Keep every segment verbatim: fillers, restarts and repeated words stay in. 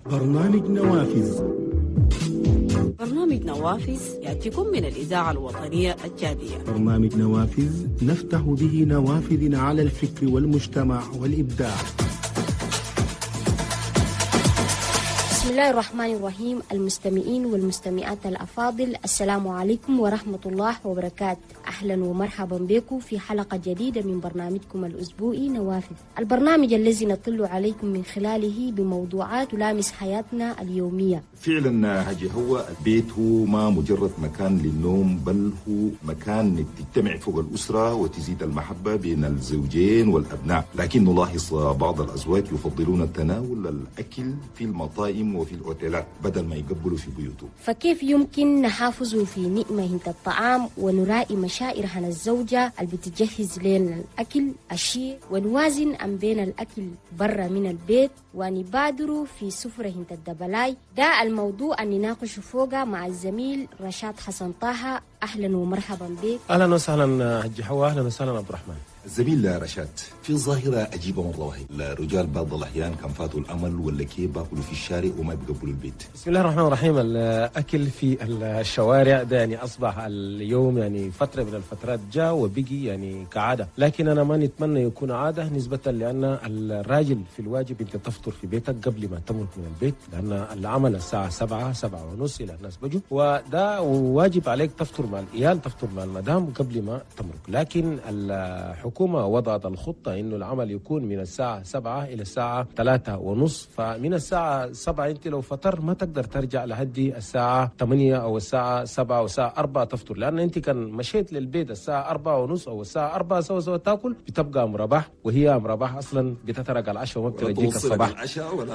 برنامج نوافذ. برنامج نوافذ يأتيكم من الإذاعة الوطنية التشادية. برنامج نوافذ نفتح به نوافذ على الفكر والمجتمع والإبداع. بسم الله الرحمن الرحيم. المستمعين والمستمعات الأفاضل، السلام عليكم ورحمة الله وبركاته. أهلا ومرحبا بكم في حلقة جديدة من برنامجكم الأسبوعي نوافذ، البرنامج الذي نطل عليكم من خلاله بموضوعات تلامس حياتنا اليومية. فعلا هجي هو البيت هو ما مجرد مكان للنوم، بل هو مكان تجتمع فوق الأسرة وتزيد المحبة بين الزوجين والأبناء. لكن نلاحظ بعض الأزواج يفضلون تناول الأكل في المطاعم وفي الأوتيلات بدل ما يقبلوا في بيوتهم. فكيف يمكن نحافظ في نعمة الطعام ونراعي مشاعرها الزوجة اللي بتجهز لنا الأكل الشيء، ونوازن أم بين الأكل برا من البيت ونبادروا في سفرة الدبلاي؟ ده الموضوع اللي نناقشه فوقه مع الزميل رشاد حسن طه. أهلا ومرحبا بك. أهلا وسهلا حجي حوا. أهلا وسهلا عبد الرحمن. الزميل رشاد، في ظاهرة عجيبة مرة وهي الرجال بعض الأحيان كان فاتوا الأمل ولا كيف باكلوا في الشارع وما بيقبلوا البيت. بسم الله الرحمن الرحيم. الأكل في الشوارع ده يعني أصبح اليوم يعني فترة من الفترات جاء وبقي يعني كعادة، لكن أنا ما نتمنى يكون عادة نسبة لأن الراجل في الواجب أنت تفطر في بيتك قبل ما تمرق من البيت، لأن العمل الساعة سبعة سبعة ونص إلى الناس بجوا، وده واجب عليك تفطر مع الإيال، تفطر مع المدام قبل ما تمرق. لكن الحكومة الحكومة وضعت الخطة إنه العمل يكون من الساعة سبعة إلى الساعة ثلاثة ونص، فمن الساعة سبعة أنت لو فطر ما تقدر ترجع لحد الساعة ثمانية أو الساعة سبعة أو الساعة أربعة تفطر، لأن أنت كان مشيت للبيت الساعة أربعة ونص أو الساعة أربعة سوا سوا تاكل، بتبقى مرباح، وهي مرباح أصلا بتترك العشاء وما بترجيك الصباح.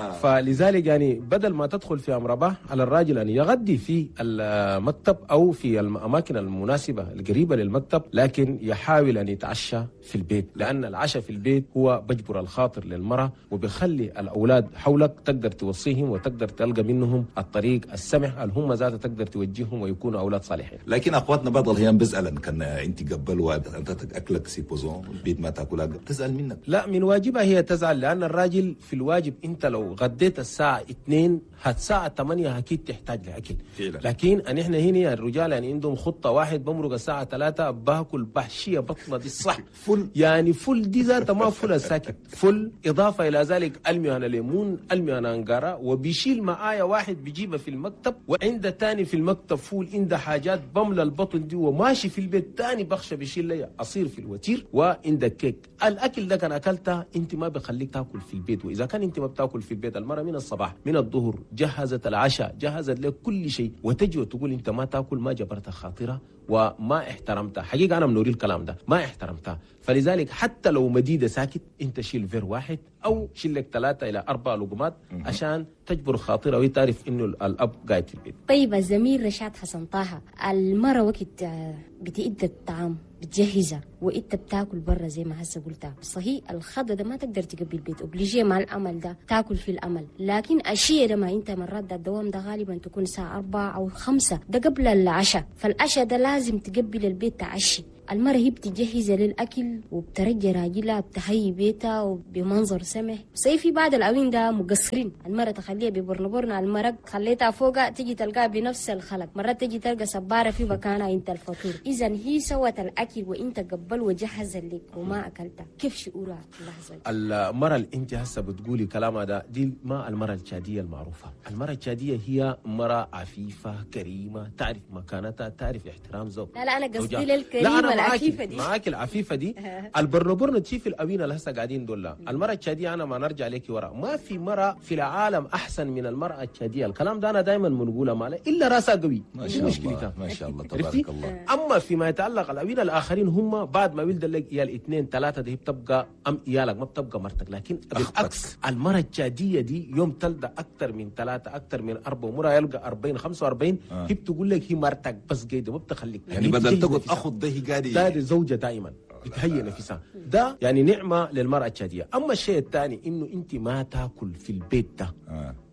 فلذلك يعني بدل ما تدخل في مرباح على الراجل أن يغدي في المكتب أو في الأماكن المناسبة القريبة للمكتب، لكن يحاول أن يتعشى في البيت، لأن العشاء في البيت هو بجبر الخاطر للمرأة وبيخلي الأولاد حولك تقدر توصيهم وتقدر تلقى منهم الطريق السمح اللي هم ذاتها تقدر توجههم ويكونوا أولاد صالحين. لكن أخواتنا بعض الأحيان بيسأل كان أنت قبل وأنت أكلك سيبوزون البيت ما تأكلها تزعل منك. لا، من واجبها هي تزعل، لأن الراجل في الواجب أنت لو غديت الساعة اثنين الساعة ثمانية أكيد تحتاج لأكل فعلا. لكن أن إحنا هنا الرجال يعني عندهم خطة واحد بمرق الساعة ثلاثة باكل بحشية بطلة دي الصح فل يعني فل دي ذاتها ما فل الساكت فل، إضافة إلى ذلك ألمي أنا ليمون ألمي أنا أنقارة، وبيشيل معايا واحد بيجيبها في المكتب، وعند تاني في المكتب فول عنده حاجات بملى البطن دي، وماشي في البيت تاني بخشى بيشيل لي أصير في الوتير وعندك كيك. الأكل ده كان أكلتها أنت ما بخليك تاكل في البيت، وإذا كان أنت ما بتاكل في البيت المرة من الصباح من الظهر جهزت العشاء جهزت لك كل شيء، وتجي وتقول أنت ما تاكل، ما جبرت خاطرها وما احترمتها. حقيقة أنا منوري الكلام ده ما احترمتها. فلذلك حتى لو مديدة ساكت أنت شيل فير واحد أو شيل لك ثلاثة إلى أربع لقمات عشان تجبر خاطرها ويتعرف إنه الأب قاعد في البيت. طيب الزميل رشاد حسن طه، المرة وقت بتئد الطعام بتجهزها وانت بتاكل برا زي ما هسه قلتها، صحيح الخضة ده ما تقدر تقبل البيت وبليجي مع الأمل ده تاكل في الأمل، لكن الشيء ده ما انت مرات ده الدوام ده غالبا تكون الساعة أربعة أو خمسة ده قبل العشاء، فالعشاء ده لازم تقبل البيت تعشي. المرة هي بتجهز للأكل وبترجع راجلها بتهيي بيتها وبمنظر سمح. صحيح في بعض الأوين ده مقصرين، المرة تخليها ببرنبرنا المرق خليتها فوقها تيجي تلقاها بنفس الخلق، مرات تيجي تلقى سبارة في مكانها انت الفطور. إذا هي سوت الأكل وانت قبل وجهز لك وما أكلتها، كيف شعورها في اللحظة؟ المرة اللي انت هسه بتقولي كلامها ده دي ما المرة التشادية المعروفة. المرة التشادية هي مرة عفيفة كريمة تعرف مكانتها تعرف احترام زوج. لا لا أنا قصدي للكريمة العفيفة دي معاك العفيفة دي البرنبرن تشوف الأوين اللي هسه قاعدين دول. المرأة التشادية أنا ما نرجع لك ورا، ما في مرأة في العالم أحسن من المرأة التشادية. الكلام ده أنا دائما بنقولها مالها إلا راسها قوي ما شاء الله ما شاء الله تبارك الله. أما فيما يتعلق الأوين الآخرين هم بعد ما ولد لك إيال اثنين ثلاثة دي بتبقى أم إيالك ما بتبقى مرتك، لكن بالعكس المرأة التشادية دي يوم تلدى أكثر من ثلاثة أكثر من أربعة مرة يلقى أربعين خمسة وأربعين آه. هي بتقول لك هي مرتك بس قيدة ما بتخليك يعني بدل تقعد أخذ ده قاعد ده زوجة دائما بتهيئ نفسها. ده يعني نعمة للمرأة التشادية. أما الشيء الثاني إنه أنت ما تاكل في البيت ده آه.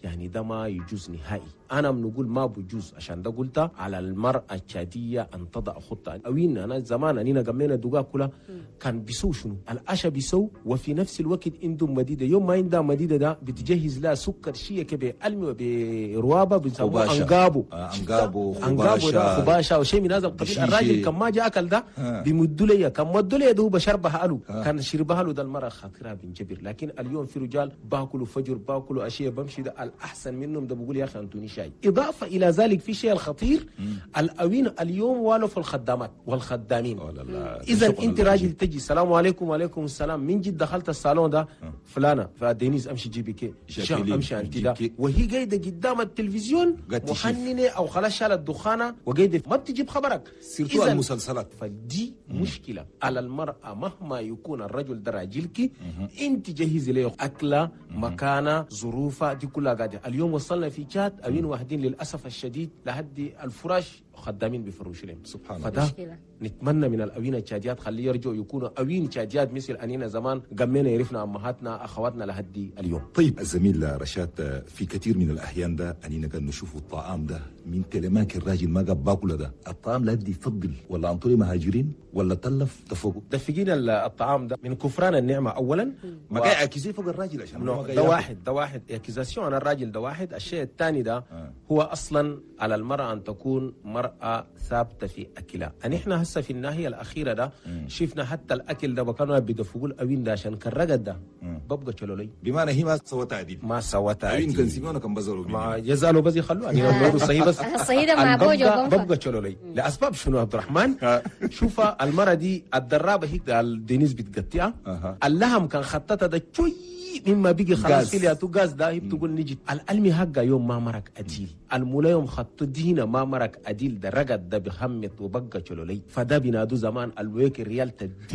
يعني ده ما يجوز نهائي. انا بنقول ما بيجوز، عشان ده قلت على المراه التشاديه ان تضع خطه. اوين انا زمان انينا قمينا دوغا كلها كان بيسو شنو العشاء بيسو، وفي نفس الوقت عندهم مديده. يوم ما عندها مديده ده بتجهز لها سكر شيء كبير المي بروابه بنسموه انقابو آه انقابو انقابو ده خباشة وشيء من هذا القبيل. الراجل كان ما جاء اكل ده بيمدوا لي، كان مدوا لي ده بشربها له، كان شربها له ده المراه خاطرها بنجبر. لكن اليوم في رجال باكلوا فجر باكلوا اشياء بمشي ده الاحسن منهم ده بقول يا اخي انتوني شاي. اضافه الى ذلك في شيء الخطير الاوين اليوم والو في الخدامات والخدامين. اذا انت راجل تجي السلام عليكم وعليكم السلام، من جد دخلت الصالون ده فلانه فدينيز امشي جيبي كي امشي انت ده، وهي قاعده قدام التلفزيون محننه او خلاص شالت دخانه وقاعده ما بتجيب خبرك. سيرتو المسلسلات. فدي مشكله على المراه مهما يكون الرجل ده راجلك، انت جهزي له اكله مكانه ظروفها دي كلها قاعده. اليوم وصلنا في جات اوين واحدين للاسف الشديد لحد الفراش خدامين بفروش لهم. سبحان الله. فده مشكلة. نتمنى من الاوين الشاديات خليه يرجعوا يكونوا اوين شاديات مثل انينا زمان قمينا يعرفنا امهاتنا اخواتنا لهدي اليوم. طيب الزميل رشاد، في كثير من الاحيان ده انينا كان نشوفوا الطعام ده من كلمات الراجل ما قاب باكله ده، الطعام لا يفضل ولا عن طريق مهاجرين ولا تلف تفوقوا دفقينا الطعام ده من كفران النعمه اولا، ما قاعد يعكسوا فوق الراجل عشان ده واحد ده واحد اعكساسيون على الراجل ده واحد. الشيء الثاني ده آه. هو اصلا على المراه ان تكون مراه ثابته في اكلها. ان احنا هسه في الناحيه الاخيره ده مم. شفنا حتى الاكل ده كانوا بيدفقوا الاوين ده عشان كان رقد ده ببقى تشلولي، بمعنى هي ما سوى تعديل ما سوى تعديل اوين كان سيمونه كان بزروا ما يزالوا بس يخلوا اني لو صحيح بس صحيح مع بوجو ببقى تشلولي لاسباب شنو عبد الرحمن. شوف المره دي الدرابه هيك الدينيز بتقطعها اللحم كان خطتها ده شوي مما بيجي خلاص كلياتو غاز ده هي بتقول نجي الالمي حقا يوم ما مرك اديل المولا يوم خط دينا ما مرك اديل ده رقد ده بخمت وبقى تشلولي. فده بينادوا زمان الويك ريال تدي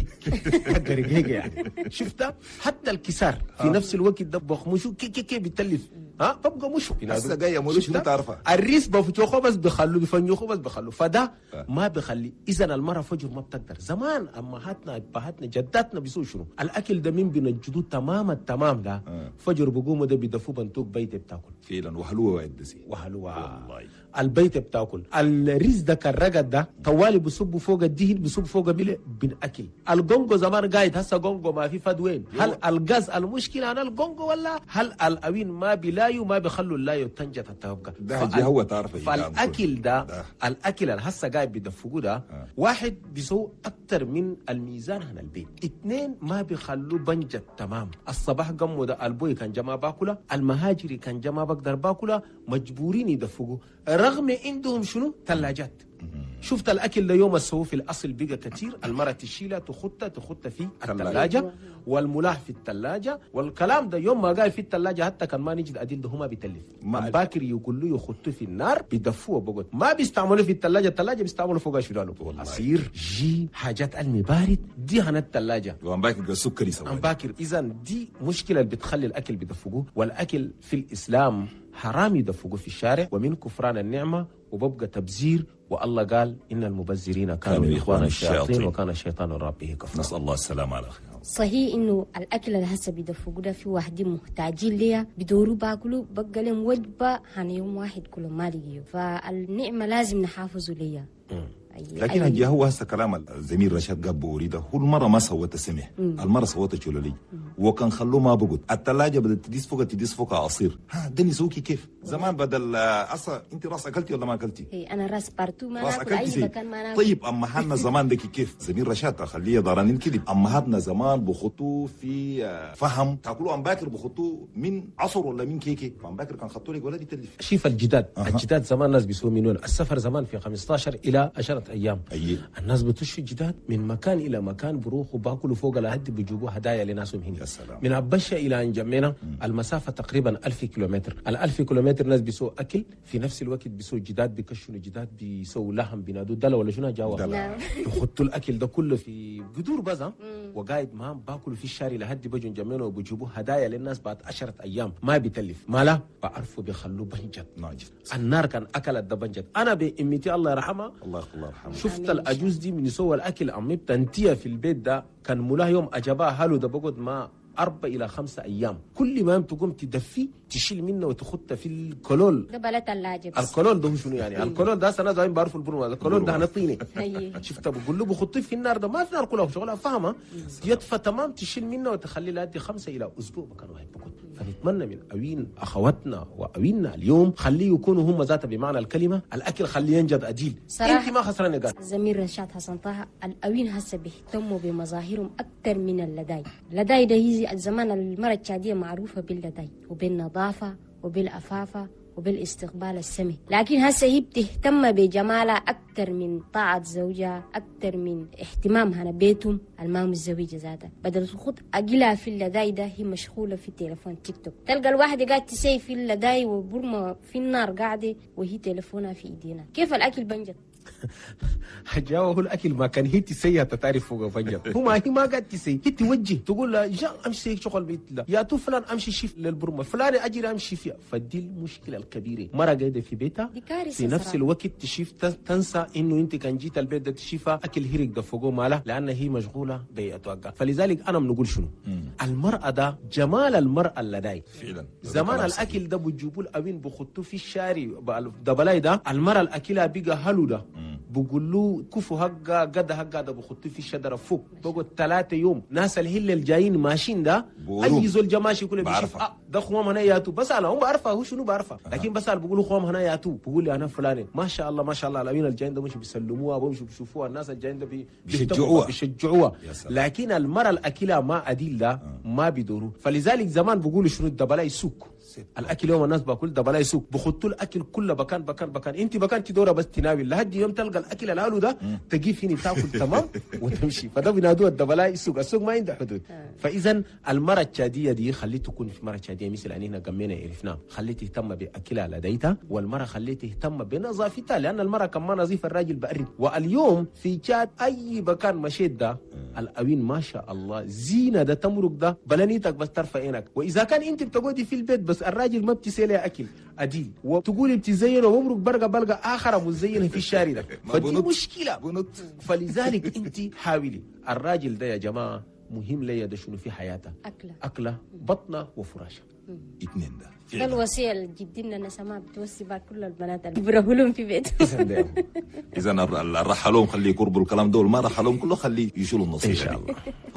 حق يعني شفتها حتى الكسار في نفس الوقت ده بخمشو كي كي كي بتلف ها ببقى مش هسه جايه مولوش انت عارفه الريس بفتوخه بس بخلوا بفنيوخه بس بخلوا فده ما بخلي. اذا المراه فجر ما بتقدر. زمان امهاتنا ابهاتنا جداتنا بيسووا شنو الاكل ده من بين الجدود تمام التمام ده آه. فجر بقوموا ده بيدفوا بنتوك بيت بتاكل فعلا وحلوه وعدسي وحلوه البيت بتاكل. الريس ده كان رقد ده طوالي بصبوا فوق الدهن بصبوا فوق بيله بنأكل. الجونجو زمان قايد هسه جونجو ما في فدوين. هل الغاز المشكله انا الجونجو ولا هل الاوين ما بلايو ما بيخلوا اللايو تنجت التوقع ده فال... هو تعرف فالاكل ده, ده الاكل اللي هسه قاعد بيدفقوه ده آه. واحد بيسوي اكثر من الميزان هنا البيت. اثنين ما بيخلوا بنجت تمام. الصباح قموا ده البوي كان جما باكله المهاجري كان جما بقدر باكله مجبورين يدفقوا رغم عندهم شنو ثلاجات. شفت الاكل ده يوم السوو في الاصل بقى كثير المراه تشيلها تخطها تخطها في الثلاجه والملاح في الثلاجه والكلام ده يوم ما قال في الثلاجه حتى كان ما نجد اديل ده هما بيتلف باكر يقول له يخطوه في النار بيدفوه بقول ما بيستعملوا في الثلاجه الثلاجه بيستعملوا فوقها شلالو عصير جي حاجات علمي بارد دي هنا الثلاجه وام باكر سكري سوا ام باكر. اذا دي مشكله اللي بتخلي الاكل بيدفقوه. والاكل في الاسلام حرام يدفقوه في الشارع ومن كفران النعمه وببقى تبذير. والله قال إن المبذرين كانوا إخوان الشياطين وكان الشيطان ربه كفرا. نسأل الله السلامة على خير. صحيح إنه الأكل اللي هسه بيدفقوا ده في واحدين محتاجين ليها بدوروا باكلوا بقى لهم وجبة عن يوم واحد كلهم ما لقيوا. فالنعمة لازم نحافظوا ليها. لكن هجي هو هسه كلام الزميل رشاد قاب بوريده هو المره ما سوت سمح المره سوت شلولي وكان خلوه ما بقول الثلاجه بدل تديس فوق تديس فوق عصير. ها دني سوكي كيف زمان بدل اصلا انت راس اكلتي ولا ما اكلتي؟ اي انا راس بارتو ما ناكل اي مكان ما ناكل. طيب امهاتنا زمان ديك كيف زميل رشاد خليه ضراني الكذب. امهاتنا زمان بخطوه في فهم تاكلوا ام باكر بخطوه من عصر ولا من كيكي. ام باكر كان خطوا لك ولا دي تلف شوف الجداد أه. الجداد زمان الناس بيسووا من وين السفر زمان في خمسة عشر الى عشرة ايام. أيه. الناس بتشفي جداد من مكان الى مكان بروحوا باكلوا فوق الهد بيجيبوا هدايا لناسهم هنا. من عبشه الى انجمينا المسافه تقريبا ألف كيلومتر. الألف كيلومتر ناس بيسووا اكل في نفس الوقت بيسووا جداد بيكشنوا جداد بيسووا لحم بينادوا دلا ولا شنو جاوا يحطوا الاكل ده كله في قدور بزا وقاعد معهم باكلوا في الشارع لهد بيجوا انجمينا وبيجيبوا هدايا للناس بعد عشرة ايام ما بيتلف ما لا بعرفوا بيخلوه بنجد ناجد. النار كان اكلت ده بنجد. انا بامتي الله يرحمها الله الله يرحمها شفت الأجوز دي من يسوى الأكل عمي بتنتيها في البيت ده كان مولاه يوم أجابها هلو ده بقعد ما أربع إلى خمسة أيام. كل ما يوم تقوم تدفي تشيل منه وتخطه في الكلول. ده بلا ثلاجة بس. الكلول ده هو شنو يعني؟ الكلول ده أنا زين بعرفوا البرمة. الكلول ده هنطيني. شفت بقول له بخطيه في النار ده ما في نار كلها شغلها فاهمة. يدفى تمام تشيل منه وتخلي لها خمسة إلى أسبوع مكان واحد بقول. فنتمنى من أوين أخواتنا وأويننا اليوم خليه يكونوا هم ذاته بمعنى الكلمة الأكل خليه ينجد أديل. أنت ما خسرانة قال. زميل رشاد حسن طه الأوين هسه بيهتموا بمظاهرهم أكثر من اللداي. اللداي ده هي الزمان المرة التشادية معروفة باللداي وبالنظافة وبالأفافة وبالاستقبال السمي، لكن هسه هي بتهتم بجمالها أكثر من طاعة زوجها، أكثر من اهتمامها ببيتهم المام الزوجة ذاتها. بدل تخط أجلها في اللداي ده هي مشغولة في التليفون تيك توك. تلقى الواحدة قاعد تسي في اللداي وبرمة في النار قاعدة وهي تليفونها في إيدينا. كيف الأكل بنجد؟ حجاوه هو الأكل ما كان هي تسيها تتعرف فوق فنجد. هو ما هي ما قاعد تسي، هي توجه تقول لا جا أمشي شغل بيت لا يا تو فلان أمشي شيف للبرمة فلان أجري أمشي فيها. فدي المشكلة الكبيرة. مرة قاعدة في بيتها في نفس الوقت تشيف تنسى إنه أنت كان جيت البيت ده تشيفها أكل هيرك ده فوقه ماله لأن هي مشغولة بأتوقع. فلذلك أنا بنقول شنو؟ المرأة ده جمال المرأة اللداي. فعلا. زمان الأكل ده بتجيبوا الأوين بخطوه في الشارع ده بلاي ده المرأة الأكلها بيجا هلو ده بقول له كفوا هقا قد هقا ده بخطوه في الشجرة فوق بقول ثلاثة يوم. ناس الهل الجايين ماشيين ده أي زول جماشي كله بيشوف أه ده خوام هنا ياتو بس أنا هم بعرفه هو شنو بعرفه لكن بس أنا بقولوا خوام هنا ياتو بقول لي أنا فلان ما شاء الله ما شاء الله الأوين الجايين ده مش بيسلموها بمشوا بيشوفوها الناس الجايين ده بيشجعوها بيشجعوها لكن المرأة الأكلها ما أديل ده ما بيدوروا. فلذلك زمان بقولوا شنو الدبلا يسوق الاكل يوم الناس باكل دبلا يسوق بخطوا الاكل كله بكان بكان بكان انت بكان تدوره بس تناوي لحد يوم تلقى الاكل الهالو ده تجي فيني تاكل تمام وتمشي. فده بينادوه الدبلا يسوق السوق ما عنده حدود. فاذا المراه الشاديه دي خليه تكون في مراه شاديه مثل اننا قمينا عرفناه خليه تهتم باكلها لديتها والمراه خليه تهتم بنظافتها لان المراه كمان نظيف الراجل بقرب. واليوم في شاد اي مكان مشيت ده الاوين ما شاء الله زينه ده تمرق ده بلانيتك بس ترفع عينك. واذا كان انت بتقعدي في البيت بس الراجل ما بتسيلي اكل اديل وتقولي بتزينه ومبرك برقه بلقى اخر مزينه في الشارع ده فدي مشكله. فلذلك انت حاولي الراجل ده يا جماعه مهم لي ده شنو في حياته اكله اكله بطنه وفراشه اثنين ده ده الوصيه اللي جدي لنا سما بتوصي بها كل البنات اللي بيرهلهم في بيتهم. اذا الرحلهم خليه يقربوا الكلام دول ما رحلهم كله خليه يشيلوا النصيحه ان شاء الله.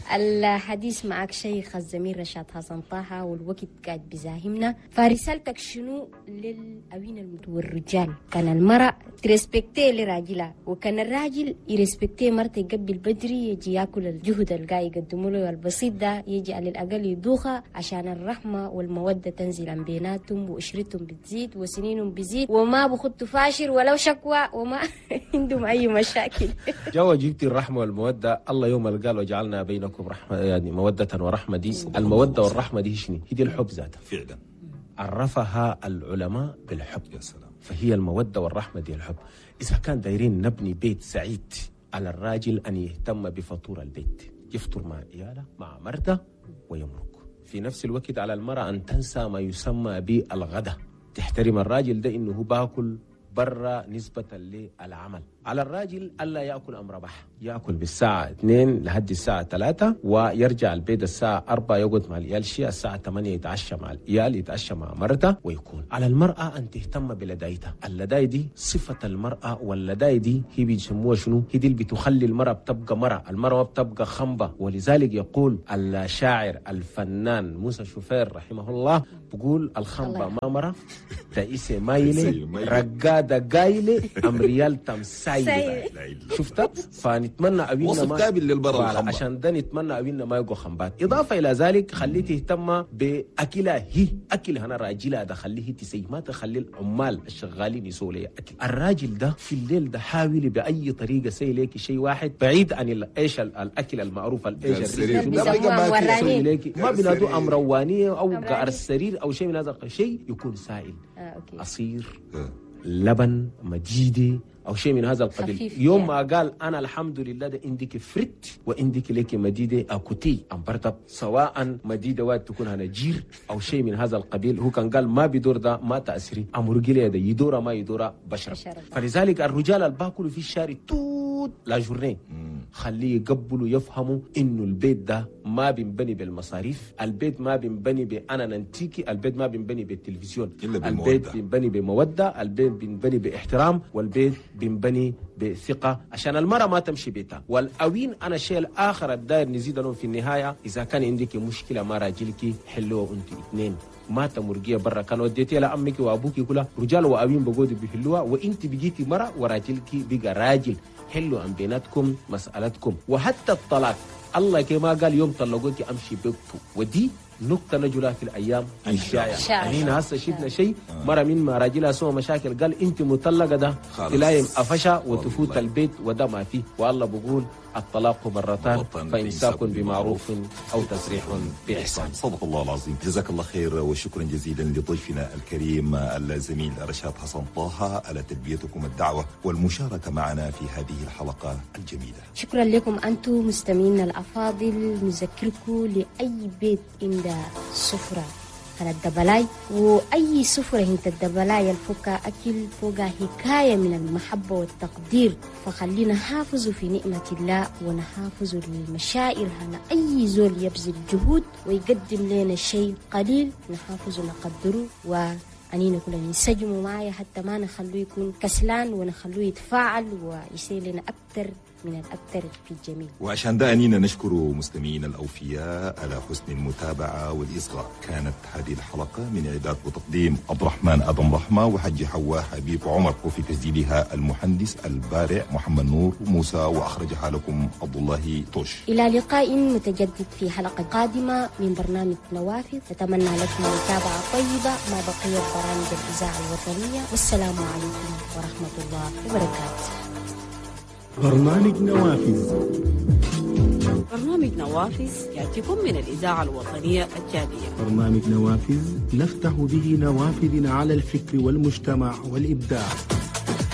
الحديث معك شيخ الزميل رشاد حسن طه والوقت قاعد بيزاحمنا. فرسالتك شنو للاوين والرجال؟ كان المراه تريسبكتي لراجلها وكان الراجل يريسبكتي مرته قبل بدري يجي ياكل الجهد اللي قاعد يقدموا له البسيط ده يجي على الاقل يدوخها عشان الرحمه والموده تنزل عن بيناتهم واشرتهم بتزيد وسنينهم بتزيد وما بخطوا فاشر ولو شكوى وما عندهم اي مشاكل. جو جبتي الرحمه والموده الله يوم اللي قال وجعلنا بينكم رحمه يعني موده ورحمه. دي الموده والرحمه دي شنو؟ هي دي الحب ذاتها فعلا عرفها العلماء بالحب. يا سلام. فهي الموده والرحمه دي الحب. اذا كان دايرين نبني بيت سعيد على الراجل ان يهتم بفطور البيت يفطر مع عياله مع مرته ويمرق. في نفس الوقت على المرأة أن تنسى ما يسمى بالغدا تحترم الراجل ده إنه باكل برا نسبة للعمل. على الراجل ألا يأكل أم ربح يأكل بالساعة اثنين لحد الساعة ثلاثة ويرجع البيت الساعة أربعة يقعد مع العيال شيء الساعة ثمانية يتعشى مع العيال يتعشى مع مرته ويكون. على المرأة أن تهتم بلدايتها. اللداي دي صفة المرأة واللداي دي هي بيسموها شنو؟ هي دي اللي بتخلي المرأة بتبقى مرأة. المرأة بتبقى خنبة. ولذلك يقول الشاعر الفنان موسى شوفير رحمه الله بقول الخنبة ما مرة تأيسي مايلة رقادة قايلة أم ريال تمسايلة. شفتها؟ فنتمنى أبينا وصف كامل للبرة عشان ده نتمنى أبينا ما يقو خنبات. إضافة إلى ذلك خليه تهتم بأكلها هي أكل هنا راجلها ده خليه تسي ما تخلي العمال الشغالين يسووا لي أكل. الراجل ده في الليل ده حاولي بأي طريقة سي ليك شيء واحد بعيد عن ايش الأكل المعروف الإيش ما بنادو أم روانية أو قعر السرير أو شيء من هذا الشيء يكون سائل عصير لبن مجيدة أو شيء من هذا القبيل. يوم ما قال أنا الحمد لله ده عندك فرت وعندك لك مديدة أكوتي أم برتب سواء مديدة واد تكون هنجير أو شيء من هذا القبيل هو كان قال ما بدور ده ما تأثري أمرجلي ده يدور ما يدور بشر. فلذلك الرجال الباكل في الشارع توت لا جورنين خليه يقبلوا يفهموا إنه البيت ده ما بينبني بالمصاريف، البيت ما بينبني بأنا ننتيكي، البيت ما بينبني بالتلفزيون، البيت بينبني بمودة، البيت بينبني باحترام، والبيت بينبني بثقة عشان المرأة ما تمشي بيتها. والأوين أنا الشيء الآخر الداير نزيد لهم في النهاية، إذا كان عندك مشكلة مع راجلك حلوها أنت اثنين، ما تمرقيها برا. كان وديتيها لأمك وأبوك كلها رجال وأوين بقودوا بيحلوها، وأنت بقيتي مرأة وراجلك بقى راجل، حلوا عن بيناتكم مسألتكم. وحتى الطلاق الله كما قال يوم طلقوك أمشي بيكتو، ودي نقطة نجلها في الأيام الجاية. يعني هسه شفنا شيء مرة من ما راجلها سوى مشاكل قال أنت مطلقة، ده تلاقي أفشا وتفوت البيت وده ما فيه. والله بقول الطلاق مرتان فإمساك بمعروف أو تسريح بإحسان. صدق الله العظيم. جزاك الله خير وشكرا جزيلا لضيفنا الكريم الزميل رشاد حسن طه على تلبيتكم الدعوة والمشاركة معنا في هذه الحلقة الجميلة. شكرا لكم أنتم مستمعينا الأفاضل. نذكركم لأي بيت عند سفرة على الدبلاي، وأي سفرة هنت الدبلاي الفكا أكل فوقها حكاية من المحبة والتقدير، فخلينا نحافظوا في نعمة الله ونحافظوا للمشاعر. هنا أي زول يبذل جهود ويقدم لنا شيء قليل نحافظه نقدره، وأنينا كلنا نسجموا معايا حتى ما نخلوه يكون كسلان ونخلوه يتفاعل ويصير لنا أكتر من الأكثر في الجميل. وعشان ده أنينا نشكر مستمعين الأوفياء على حسن المتابعة والإصغاء. كانت هذه الحلقة من إعداد وتقديم عبد الرحمن آدم رحمة وحج حواء حبيب عمر، وفي تسجيلها المهندس البارع محمد نور موسى، وأخرجها لكم عبد الله طوش. إلى لقاء متجدد في حلقة قادمة من برنامج نوافذ. نتمنى لكم متابعة طيبة مع بقية برامج الإذاعة الوطنية، والسلام عليكم ورحمة الله وبركاته. برنامج نوافذ. برنامج نوافذ يأتيكم من الإذاعة الوطنية التشادية. برنامج نوافذ نفتح به نوافذ على الفكر والمجتمع والإبداع.